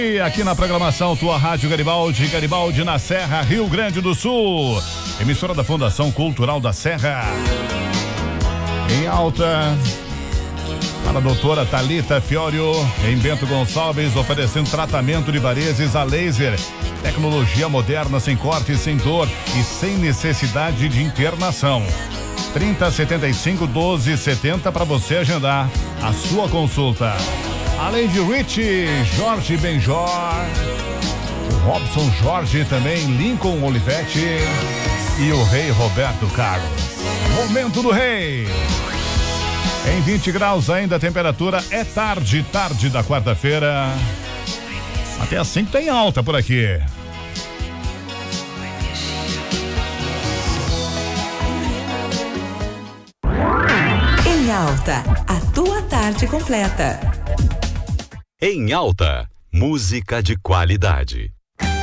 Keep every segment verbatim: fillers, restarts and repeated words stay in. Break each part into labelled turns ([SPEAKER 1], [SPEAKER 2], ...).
[SPEAKER 1] E aqui na programação Tua Rádio Garibaldi, Garibaldi na Serra, Rio Grande do Sul. Emissora da Fundação Cultural da Serra. Em alta, para a doutora Thalita Fiorio, em Bento Gonçalves, oferecendo tratamento de varizes a laser. Tecnologia moderna, sem corte, sem dor e sem necessidade de internação. trinta, setenta e cinco, doze, setenta para você agendar a sua consulta. Além de Rich, Jorge Benjor, o Robson Jorge também, Lincoln Olivetti e o Rei Roberto Carlos. Momento do Rei. Em vinte graus ainda a temperatura, é tarde, tarde da quarta-feira. Até às cinco tem alta por aqui.
[SPEAKER 2] Em Alta, a tua tarde completa.
[SPEAKER 3] Em Alta, música de qualidade.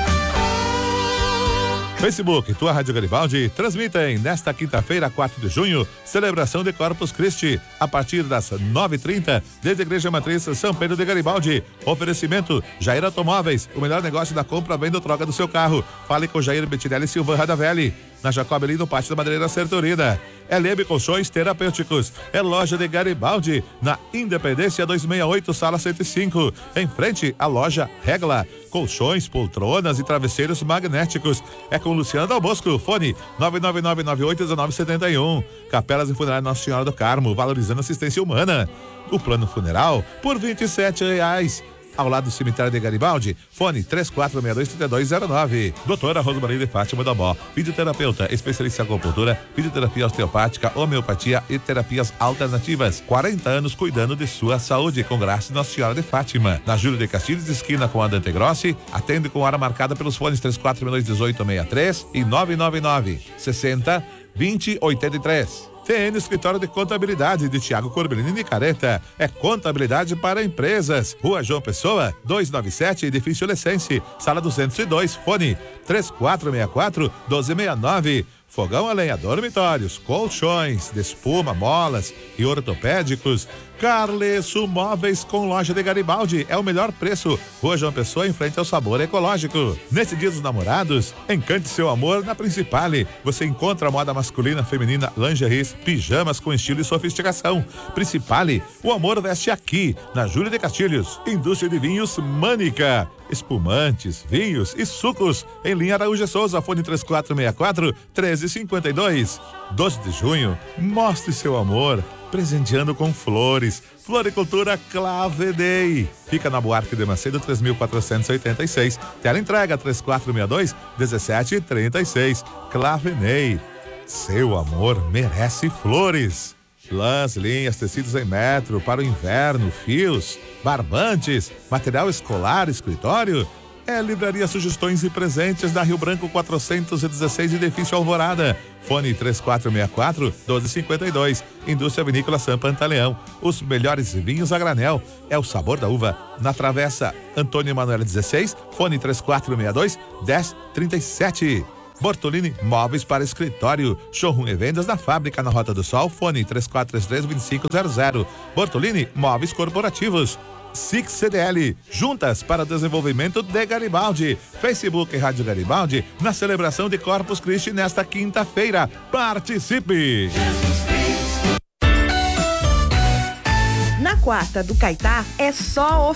[SPEAKER 4] Facebook, Tua Rádio Garibaldi, transmitem nesta quinta-feira, quatro de junho, celebração de Corpus Christi, a partir das nove e trinta, desde a Igreja Matriz São Pedro de Garibaldi. Oferecimento, Jair Automóveis, o melhor negócio da compra, venda ou troca do seu carro. Fale com Jair Bettinelli Silva Radavelli. Na Jacob, no Pátio da Madeireira Sertorina. É Leme Colchões Terapêuticos. É loja de Garibaldi, na Independência duzentos e sessenta e oito, sala cento e cinco. Em frente à loja Regla. Colchões, poltronas e travesseiros magnéticos. É com Luciana Dal Bosco. Fone nove nove nove nove oito um nove sete um. Capelas e Funerária Nossa Senhora do Carmo, valorizando assistência humana. O plano funeral por vinte e sete reais. Ao lado do cemitério de Garibaldi, fone três quatro seis dois, três dois zero nove. Doutora Rosmaria de Fátima Damó, fisioterapeuta, especialista em acupuntura, fisioterapia osteopática, homeopatia e terapias alternativas. quarenta anos cuidando de sua saúde, com graça Nossa Senhora de Fátima. Na Júlio de Castilhos, esquina com a Dante Grossi, atende com hora marcada pelos fones três quatro seis dois, um oito seis três e nove nove nove, sessenta, vinte, oitenta e três. T N Escritório de Contabilidade de Tiago Corbellini de Careta. É contabilidade para empresas. Rua João Pessoa, duzentos e noventa e sete, Edifício Lessense, sala duzentos e dois, fone três quatro seis quatro, um dois seis nove. Fogão a lenha, dormitórios, colchões, de espuma, molas e ortopédicos. Carlesso Móveis com loja de Garibaldi. É o melhor preço. Rua João Pessoa, em frente ao Sabor Ecológico. Nesse dia dos namorados, encante seu amor na Principale. Você encontra moda masculina, feminina, lingeries, pijamas com estilo e sofisticação. Principale, o amor veste aqui, na Júlio de Castilhos. Indústria de Vinhos Mânica. Espumantes, vinhos e sucos. Em linha Araújo Souza, fone três quatro seis quatro, um três cinco dois. doze de junho, mostre seu amor, presenteando com flores. Floricultura Clavedei. Fica na Buarque de Macedo, três mil quatrocentos e oitenta e seis. Tela entrega três quatro seis dois, um sete três seis. Clavedei. Seu amor merece flores. Lãs, linhas, tecidos em metro para o inverno, fios, barbantes, material escolar, escritório. É Livraria Sugestões e Presentes da Rio Branco quatrocentos e dezesseis, Edifício Alvorada. Fone três quatro seis quatro, um dois cinco dois. Indústria Vinícola São Pantaleão. Os melhores vinhos a granel. É o sabor da uva. Na Travessa Antônio Emanuel dezesseis. Fone três quatro seis dois, um zero três sete. Bortolini Móveis para Escritório. Showroom e vendas na fábrica na Rota do Sol. Fone três quatro três três, dois cinco zero zero. Bortolini Móveis Corporativos. S I C C D L, juntas para o desenvolvimento de Garibaldi. Facebook Rádio Garibaldi, na celebração de Corpus Christi nesta quinta-feira. Participe!
[SPEAKER 2] Na quarta do Caetá é só oferta.